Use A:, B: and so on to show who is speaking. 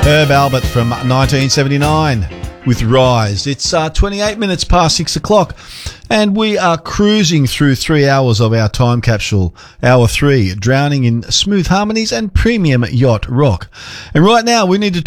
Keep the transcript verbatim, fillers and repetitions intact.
A: Herb Albert from nineteen seventy-nine with Rise. It's uh, twenty-eight minutes past six o'clock and we are cruising through three hours of our time capsule. Hour three, drowning in smooth harmonies and premium yacht rock. And right now we need to